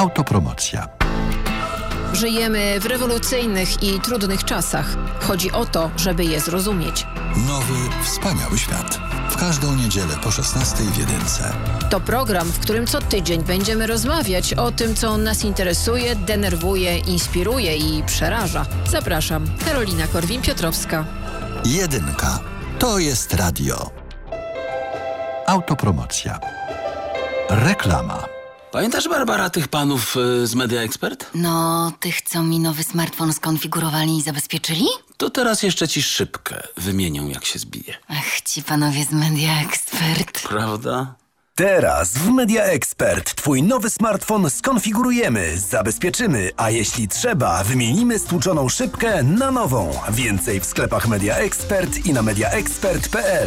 Autopromocja. Żyjemy w rewolucyjnych i trudnych czasach. Chodzi o to, żeby je zrozumieć. Nowy, wspaniały świat. W każdą niedzielę po 16:00 w Jedynce. To program, w którym co tydzień będziemy rozmawiać o tym, co nas interesuje, denerwuje, inspiruje i przeraża. Zapraszam, Karolina Korwin-Piotrowska. Jedynka. To jest radio. Autopromocja. Reklama. Pamiętasz, Barbara, tych panów z Media Expert? No, tych, co mi nowy smartfon skonfigurowali i zabezpieczyli? To teraz jeszcze ci szybkę wymienią, jak się zbije. Ach, ci panowie z Media Expert. Prawda? Teraz w Media Expert twój nowy smartfon skonfigurujemy, zabezpieczymy, a jeśli trzeba, wymienimy stłuczoną szybkę na nową. Więcej w sklepach Media Expert i na mediaexpert.pl.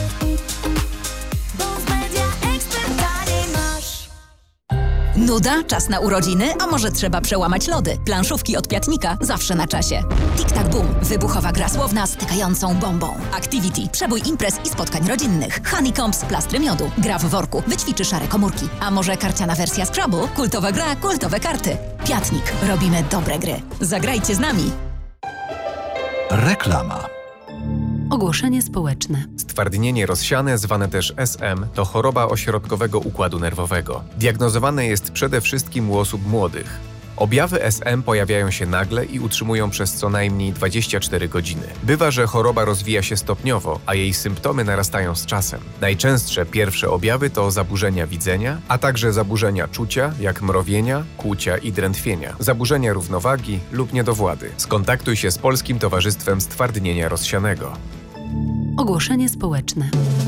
Nuda? Czas na urodziny? A może trzeba przełamać lody? Planszówki od Piatnika zawsze na czasie. Tic-tac boom. Wybuchowa gra słowna stykającą bombą. Activity. Przebój imprez i spotkań rodzinnych. Honeycombs. Plastry miodu. Gra w worku. Wyćwiczy szare komórki. A może karciana wersja Scrabble? Kultowa gra, kultowe karty. Piatnik. Robimy dobre gry. Zagrajcie z nami. Reklama. Ogłoszenie społeczne. Stwardnienie rozsiane, zwane też SM, to choroba ośrodkowego układu nerwowego. Diagnozowane jest przede wszystkim u osób młodych. Objawy SM pojawiają się nagle i utrzymują przez co najmniej 24 godziny. Bywa, że choroba rozwija się stopniowo, a jej symptomy narastają z czasem. Najczęstsze pierwsze objawy to zaburzenia widzenia, a także zaburzenia czucia, jak mrowienia, kłucia i drętwienia, zaburzenia równowagi lub niedowłady. Skontaktuj się z Polskim Towarzystwem Stwardnienia Rozsianego. Ogłoszenie społeczne.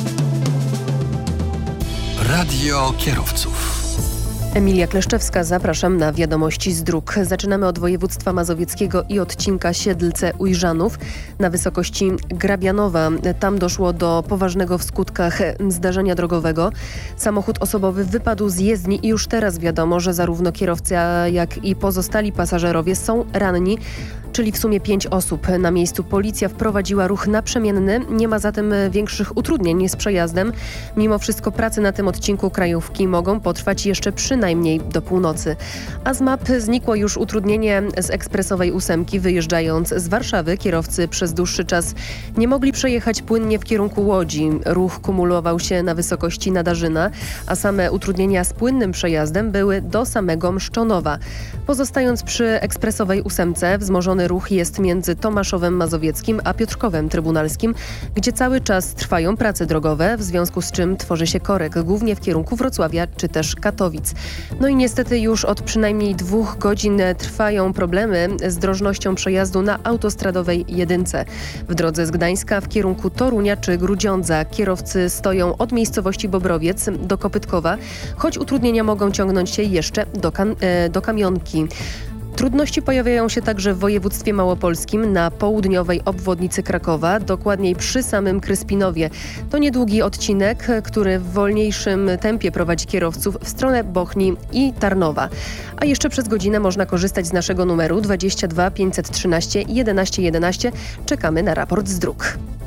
Radio kierowców. Emilia Kleszczewska, zapraszam na wiadomości z dróg. Zaczynamy od województwa mazowieckiego i odcinka Siedlce-Ujrzanów na wysokości Grabianowa. Tam doszło do poważnego w skutkach zdarzenia drogowego. Samochód osobowy wypadł z jezdni i już teraz wiadomo, że zarówno kierowca, jak i pozostali pasażerowie są ranni, czyli w sumie 5 osób. Na miejscu policja wprowadziła ruch naprzemienny. Nie ma zatem większych utrudnień z przejazdem. Mimo wszystko prace na tym odcinku krajówki mogą potrwać jeszcze przynajmniej do północy. A z map znikło już utrudnienie z ekspresowej 8. Wyjeżdżając z Warszawy, kierowcy przez dłuższy czas nie mogli przejechać płynnie w kierunku Łodzi. Ruch kumulował się na wysokości Nadarzyna, a same utrudnienia z płynnym przejazdem były do samego Mszczonowa. Pozostając przy ekspresowej 8, wzmożony ruch jest między Tomaszowem Mazowieckim a Piotrkowem Trybunalskim, gdzie cały czas trwają prace drogowe, w związku z czym tworzy się korek, głównie w kierunku Wrocławia czy też Katowic. No i niestety już od przynajmniej 2 godzin trwają problemy z drożnością przejazdu na autostradowej 1. W drodze z Gdańska w kierunku Torunia czy Grudziądza kierowcy stoją od miejscowości Bobrowiec do Kopytkowa, choć utrudnienia mogą ciągnąć się jeszcze do Kamionki. Trudności pojawiają się także w województwie małopolskim na południowej obwodnicy Krakowa, dokładniej przy samym Kryspinowie. To niedługi odcinek, który w wolniejszym tempie prowadzi kierowców w stronę Bochni i Tarnowa. A jeszcze przez godzinę można korzystać z naszego numeru 22 513 11 11. Czekamy na raport z dróg.